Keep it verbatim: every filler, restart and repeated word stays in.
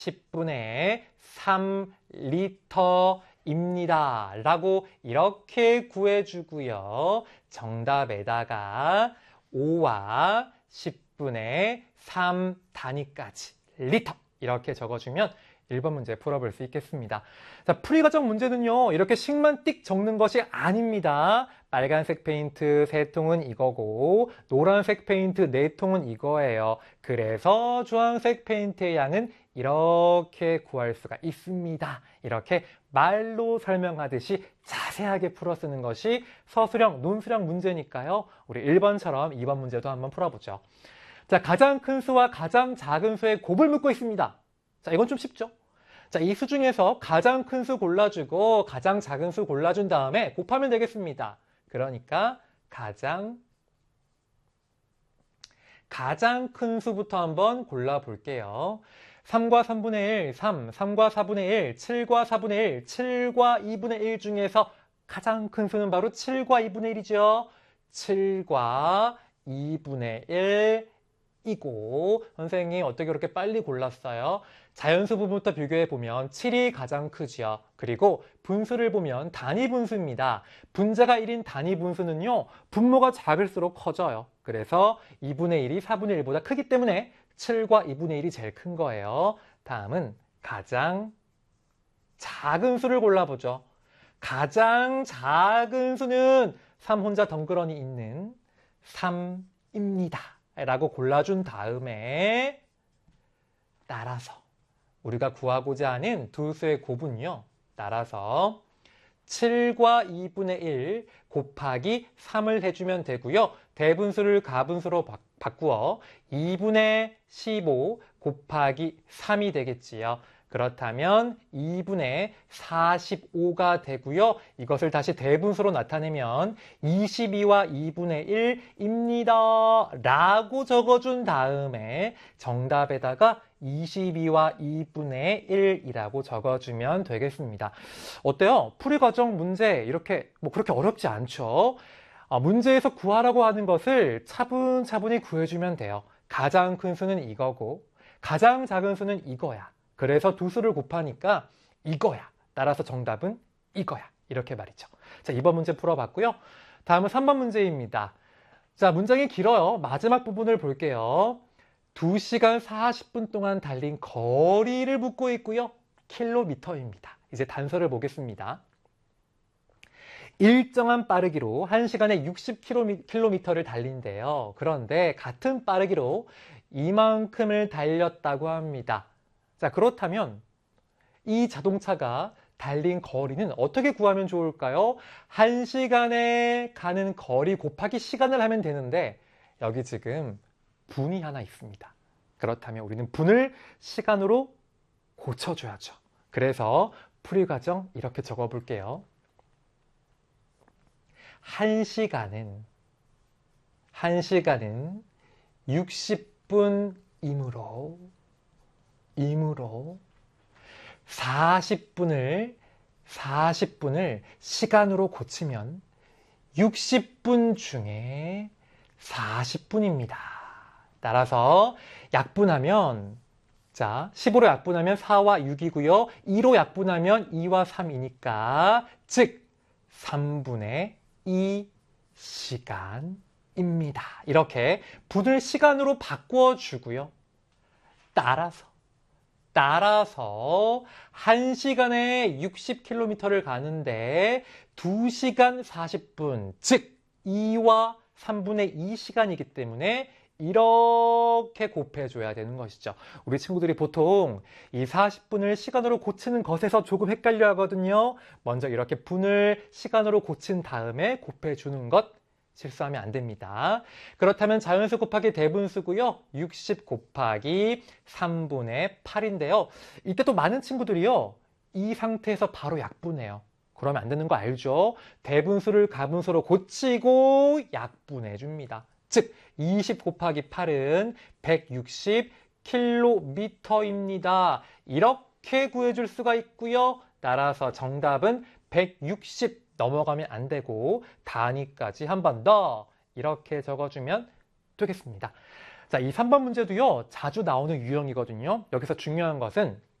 십분의 삼 리터입니다. 라고 이렇게 구해주고요. 정답에다가 오와 십분의 삼 단위까지 리터 이렇게 적어주면 일 번 문제 풀어볼 수 있겠습니다. 자, 풀이과정 문제는요, 이렇게 식만 띡 적는 것이 아닙니다. 빨간색 페인트 세 통은 이거고, 노란색 페인트 네 통은 이거예요. 그래서 주황색 페인트의 양은 이렇게 구할 수가 있습니다. 이렇게 말로 설명하듯이 자세하게 풀어 쓰는 것이 서술형, 논술형 문제니까요. 우리 일 번처럼 이 번 문제도 한번 풀어보죠. 자, 가장 큰 수와 가장 작은 수의 곱을 묻고 있습니다. 자, 이건 좀 쉽죠? 자, 이 수 중에서 가장 큰 수 골라주고 가장 작은 수 골라준 다음에 곱하면 되겠습니다. 그러니까 가장 가장 큰 수부터 한번 골라볼게요. 삼과 삼분의 일, 삼, 삼과 사분의 일, 칠과 사분의 일, 칠과 이분의 일 중에서 가장 큰 수는 바로 칠과 이분의 일이죠. 칠과 이분의 일이고, 선생님이 어떻게 그렇게 빨리 골랐어요? 자연수 부분부터 비교해보면 칠이 가장 크죠. 그리고 분수를 보면 단위 분수입니다. 분자가 일인 단위 분수는요, 분모가 작을수록 커져요. 그래서 이분의 일이 사분의 일보다 크기 때문에 칠과 이분의 일이 제일 큰 거예요. 다음은 가장 작은 수를 골라보죠. 가장 작은 수는 삼 혼자 덩그러니 있는 삼입니다. 라고 골라준 다음에 따라서 우리가 구하고자 하는 두 수의 곱은요, 따라서 칠과 이분의 일 곱하기 삼을 해주면 되고요. 대분수를 가분수로 바, 바꾸어 이분의 십오 곱하기 삼이 되겠지요. 그렇다면 이분의 사십오가 되고요. 이것을 다시 대분수로 나타내면 이십이와 이분의 일입니다. 라고 적어준 다음에 정답에다가 이십이와 이분의 일이라고 적어주면 되겠습니다. 어때요? 풀이과정 문제 이렇게 뭐 그렇게 어렵지 않죠? 아, 문제에서 구하라고 하는 것을 차분차분히 구해주면 돼요. 가장 큰 수는 이거고 가장 작은 수는 이거야. 그래서 두 수를 곱하니까 이거야. 따라서 정답은 이거야. 이렇게 말이죠. 자, 이 번 문제 풀어봤고요. 다음은 삼 번 문제입니다. 자, 문장이 길어요. 마지막 부분을 볼게요. 두 시간 사십 분 동안 달린 거리를 묻고 있고요. 킬로미터입니다. 이제 단서를 보겠습니다. 일정한 빠르기로 한 시간에 육십 킬로미터를 달린대요. 그런데 같은 빠르기로 이만큼을 달렸다고 합니다. 자, 그렇다면 이 자동차가 달린 거리는 어떻게 구하면 좋을까요? 한 시간에 가는 거리 곱하기 시간을 하면 되는데 여기 지금 분이 하나 있습니다. 그렇다면 우리는 분을 시간으로 고쳐줘야죠. 그래서 풀이 과정 이렇게 적어볼게요. 한 시간은 한 시간은 육십 분이므로 이므로 사십 분을 사십 분을 시간으로 고치면 육십 분 중에 사십 분입니다. 따라서 약분하면 자, 십오로 약분하면 사와 육이고요. 이로 약분하면 이와 삼이니까 즉 삼분의 이 시간입니다. 이렇게 분을 시간으로 바꾸어 주고요. 따라서 따라서 한 시간에 육십 킬로미터를 가는데 두 시간 사십 분, 즉 이와 삼분의 이 시간이기 때문에 이렇게 곱해줘야 되는 것이죠. 우리 친구들이 보통 이 사십 분을 시간으로 고치는 것에서 조금 헷갈려 하거든요. 먼저 이렇게 분을 시간으로 고친 다음에 곱해주는 것 실수하면 안 됩니다. 그렇다면 자연수 곱하기 대분수고요. 육십 곱하기 삼분의 팔인데요. 이때 또 많은 친구들이요. 이 상태에서 바로 약분해요. 그러면 안 되는 거 알죠? 대분수를 가분수로 고치고 약분해 줍니다. 즉 이십 곱하기 팔은 백육십 킬로미터입니다. 이렇게 구해줄 수가 있고요. 따라서 정답은 백육십 넘어가면 안 되고 단위까지 한 번 더 이렇게 적어주면 되겠습니다. 자, 이 삼 번 문제도요, 자주 나오는 유형이거든요. 여기서 중요한 것은